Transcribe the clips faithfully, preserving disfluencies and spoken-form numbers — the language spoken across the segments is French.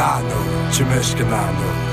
Chimeshkanano, Chimeshkanano.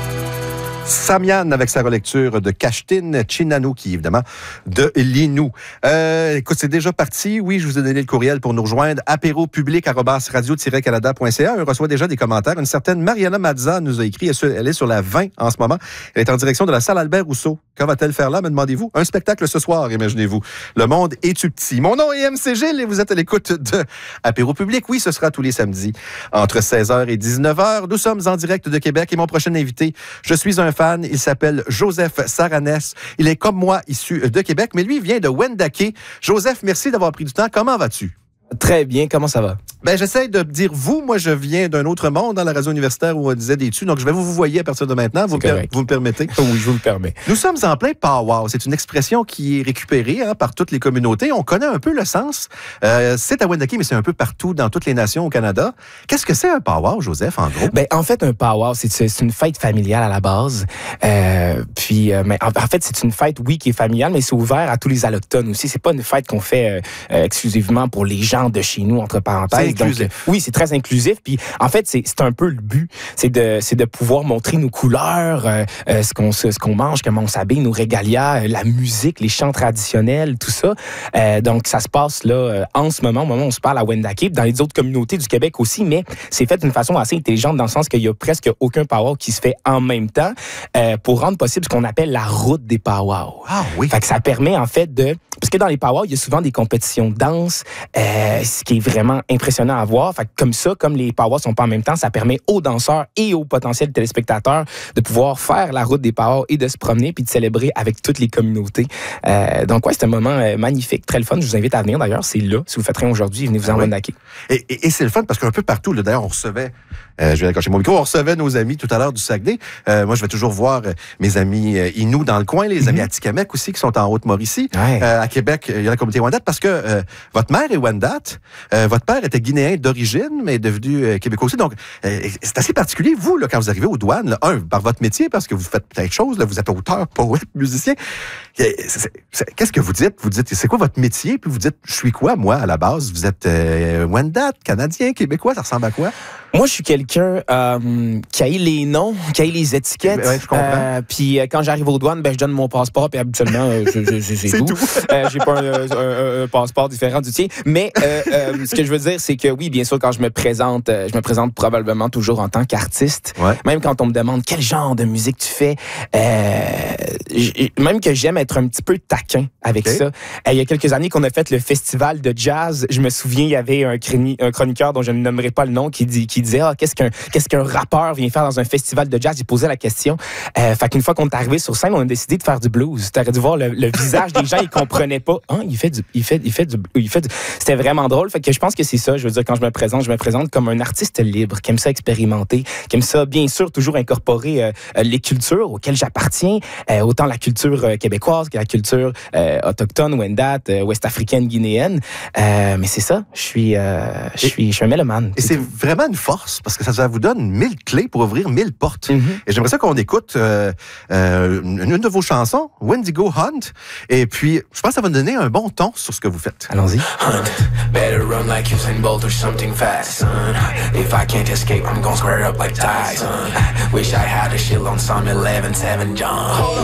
Samian avec sa relecture de Kashtin Chinanoki, évidemment, de Linou. Euh, écoute, c'est déjà parti. Oui, je vous ai donné le courriel pour nous rejoindre. apéropublic arobase radio tiret canada point c a. On reçoit déjà des commentaires. Une certaine Mariana Mazza nous a écrit. Elle est sur la vingt en ce moment. Elle est en direction de la salle Albert Rousseau. Que va-t-elle faire là, me demandez-vous? Un spectacle ce soir, imaginez-vous. Le monde est-tu petit? Mon nom est M C Gilles et vous êtes à l'écoute de Apéropublic. Oui, ce sera tous les samedis entre seize heures et dix-neuf heures. Nous sommes en direct de Québec et mon prochain invité, je suis un fan. Il s'appelle Joseph Saranes. Il est comme moi, issu de Québec, mais lui vient de Wendake. Joseph, merci d'avoir pris du temps. Comment vas-tu? Très bien. Comment ça va? Ben, j'essaie de dire vous. Moi, je viens d'un autre monde dans la radio universitaire où on disait des tu. Donc, je vais vous vous voyez à partir de maintenant. Vous, per- vous me permettez? Oui, je vous le permets. Nous sommes en plein powwow. C'est une expression qui est récupérée hein, par toutes les communautés. On connaît un peu le sens. Euh, c'est à Wendake, mais c'est un peu partout dans toutes les nations au Canada. Qu'est-ce que c'est un powwow, Joseph, en gros? Ben, en fait, un powwow, c'est, c'est une fête familiale à la base. Euh, puis, euh, mais en, en fait, c'est une fête, oui, qui est familiale, mais c'est ouvert à tous les allochtones aussi. C'est pas une fête qu'on fait euh, exclusivement pour les gens de chez nous, entre parenthèses. C'est inclusif. Donc, oui, c'est très inclusif. Puis, en fait, c'est, c'est un peu le but. C'est de, c'est de pouvoir montrer nos couleurs, euh, euh, ce, qu'on, ce qu'on mange, comment on s'habille, nos régalias, euh, la musique, les chants traditionnels, tout ça. Euh, donc, ça se passe là euh, en ce moment, au moment où on se parle à Wendake, dans les autres communautés du Québec aussi, mais c'est fait d'une façon assez intelligente dans le sens qu'il y a presque aucun powwow qui se fait en même temps euh, pour rendre possible ce qu'on appelle la route des powwows. Ah oui. Fait que ça permet en fait de... Parce que dans les powwows, il y a souvent des compétitions de danse, euh, ce qui est vraiment impressionnant à voir. Fait que comme ça, comme les powwows sont pas en même temps, ça permet aux danseurs et aux potentiels téléspectateurs de pouvoir faire la route des powwows et de se promener puis de célébrer avec toutes les communautés. Euh, donc ouais, c'est un moment euh, magnifique, très le fun. Je vous invite à venir d'ailleurs, c'est là. Si vous faites rien aujourd'hui, venez vous en Wendake. Et, et, et c'est le fun parce qu'un peu partout, là, d'ailleurs, on recevait, euh, je vais accrocher mon micro, on recevait nos amis tout à l'heure du Saguenay. Euh, moi, je vais toujours voir euh, mes amis euh, Inuits dans le coin, les mm-hmm. amis Atikamekw aussi qui sont en Haute-Mauricie. Ouais. Euh, à Québec, il y a la communauté Wendat parce que euh, votre mère est Wendat, euh, votre père était guinéen d'origine, mais est devenu euh, québécois aussi. Donc, euh, c'est assez particulier, vous, là, quand vous arrivez aux douanes, là, un, par votre métier, parce que vous faites peut-être chose, là, vous êtes auteur, poète, musicien. C'est, c'est, c'est, qu'est-ce que vous dites? Vous dites, c'est quoi votre métier? Puis vous dites, je suis quoi, moi, à la base? Vous êtes euh, Wendat, Canadien, Québécois, ça ressemble à quoi? Moi, je suis quelqu'un euh, qui a les noms, qui a les étiquettes. Ouais, je comprends. Euh, puis euh, quand j'arrive aux douanes, ben je donne mon passeport. Puis habituellement, euh, je, je, je, c'est, c'est tout. tout. euh, j'ai pas un, un, un passeport différent du tien. Mais euh, euh, ce que je veux dire, c'est que oui, bien sûr, quand je me présente, euh, je me présente probablement toujours en tant qu'artiste. Ouais. Même quand on me demande quel genre de musique tu fais, euh, j- même que j'aime être un petit peu taquin avec okay. ça. Euh, il y a quelques années qu'on a fait le festival de jazz, je me souviens, il y avait un, chroni- un chroniqueur dont je ne nommerai pas le nom qui, dit, qui disait ah, qu'est-ce qu'un Qu'est-ce qu'un rappeur vient faire dans un festival de jazz? Il posait la question. Euh, fait qu'une fois qu'on est arrivé sur scène, on a décidé de faire du blues. T'aurais dû voir le, le visage des gens, ils comprenaient pas. Hein, il fait du, il fait, il fait du, il fait du... C'était vraiment drôle. Fait que je pense que c'est ça. Je veux dire, quand je me présente, je me présente comme un artiste libre, qui aime ça expérimenter, qui aime ça, bien sûr, toujours incorporer euh, les cultures auxquelles j'appartiens, euh, autant la culture euh, québécoise que la culture euh, autochtone, Wendat, euh, ouest-africaine, guinéenne. Euh, mais c'est ça. Je suis, euh, je suis, je suis un mélomane. Et c'est tout. Vraiment une force parce que ça, ça vous donne mille clés pour ouvrir mille portes. Mm-hmm. Et j'aimerais ça qu'on écoute euh, euh, une de vos chansons, Wendigo Hunt. Et puis, je pense que ça va nous donner un bon ton sur ce que vous faites. Allons-y. Hunt, better run like Usain Bolt or something fast, son. If I can't escape, I'm gonna square up like Tyson. Wish I had a shield on some eleven seven John.